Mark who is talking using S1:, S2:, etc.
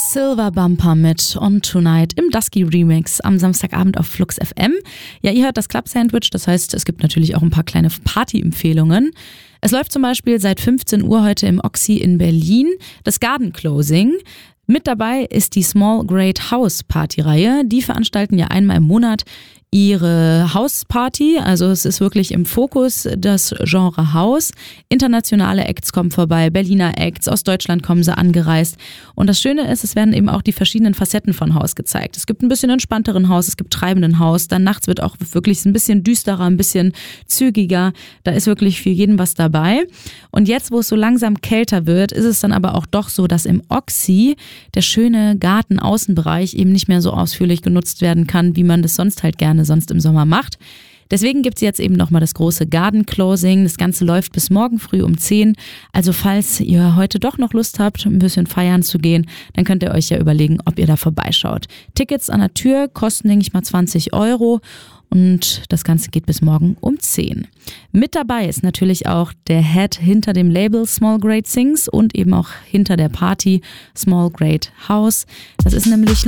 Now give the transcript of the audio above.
S1: Silver Bumper mit On Tonight im Dusky Remix am Samstagabend auf Flux FM. Ja, ihr hört das Club Sandwich, das heißt, es gibt natürlich auch ein paar kleine Party-Empfehlungen. Es läuft zum Beispiel seit 15 Uhr heute im Oxy in Berlin das Garden Closing. Mit dabei ist die Small Great House Party-Reihe. Die veranstalten ja einmal im Monat ihre Hausparty, also es ist wirklich im Fokus das Genre House. Internationale Acts kommen vorbei, Berliner Acts, aus Deutschland kommen sie angereist. Und das Schöne ist, es werden eben auch die verschiedenen Facetten von House gezeigt. Es gibt ein bisschen entspannteren House, es gibt treibenden House, dann nachts wird auch wirklich ein bisschen düsterer, ein bisschen zügiger. Da ist wirklich für jeden was dabei. Und jetzt, wo es so langsam kälter wird, ist es dann aber auch doch so, dass im Oxy der schöne Garten-Außenbereich eben nicht mehr so ausführlich genutzt werden kann, wie man das sonst halt gerne sonst im Sommer macht. Deswegen gibt es jetzt eben nochmal das große Garden Closing. Das Ganze läuft bis morgen früh um 10. Also falls ihr heute doch noch Lust habt, ein bisschen feiern zu gehen, dann könnt ihr euch ja überlegen, ob ihr da vorbeischaut. Tickets an der Tür kosten, denke ich mal, 20 € und das Ganze geht bis morgen um 10. Mit dabei ist natürlich auch der Head hinter dem Label Small Great Things und eben auch hinter der Party Small Great House. Das ist nämlich